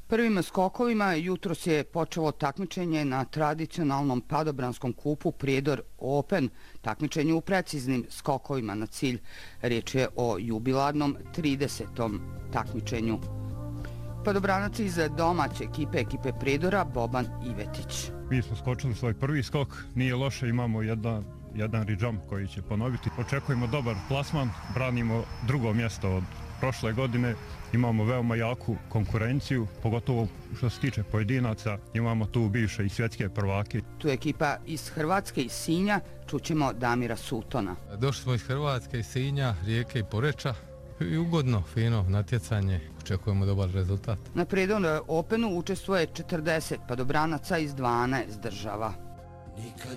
Prvim skokovima jutros je počelo takmičenje na tradicionalnom padobranskom kupu Prijedor Open, takmičenje u preciznim skokovima na cilj. Riječ je o jubilarnom 30. takmičenju. Padobranac iz domaće ekipe Prijedora Boban Ivetić. Mi smo skočili svoj prvi skok, nije loše, imamo jedan ridžam koji će ponoviti. Očekujemo dobar plasman, branimo drugo mjesto od prošle godine, imamo veoma jaku konkurenciju, pogotovo što se tiče pojedinaca, imamo tu bivše i svjetske prvake. Tu je ekipa iz Hrvatske, iz Sinja, čućemo Damira Sutona. Došli smo iz Hrvatske, iz Sinja, Rijeke i Poreča i ugodno, fino natjecanje, očekujemo dobar rezultat. Na Prijedor Openu učestvuje 40 padobranaca iz 12 država.